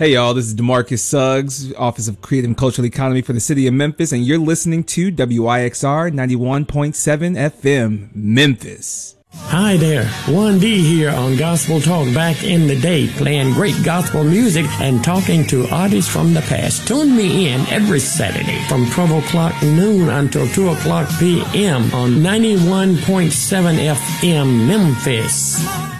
Hey y'all, this is DeMarcus Suggs, Office of Creative and Cultural Economy for the City of Memphis, and you're listening to WIXR 91.7 FM, Memphis. Hi there, 1D here on Gospel Talk back in the day, playing great gospel music and talking to artists from the past. Tune me in every Saturday from 12 o'clock noon until 2 o'clock p.m. on 91.7 FM, Memphis.